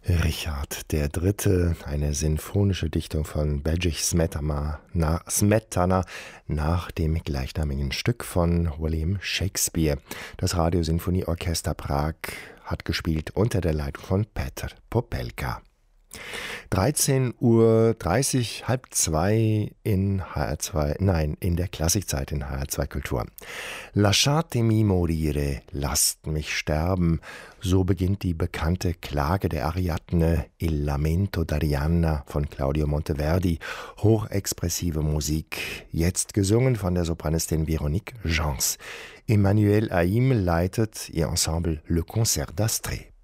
Richard der Dritte, eine sinfonische Dichtung von Bedřich Smetana nach dem gleichnamigen Stück von William Shakespeare. Das Radiosinfonieorchester Prag hat gespielt unter der Leitung von Petr Popelka. 13:30 Uhr, halb zwei in HR2, nein, in der Klassikzeit in HR2 Kultur. Lasciatemi morire, lasst mich sterben. So beginnt die bekannte Klage der Ariadne Il Lamento d'Arianna von Claudio Monteverdi. Hochexpressive Musik, jetzt gesungen von der Sopranistin Véronique Gens. Emmanuel Haïm leitet ihr Ensemble Le Concert d'Astrée.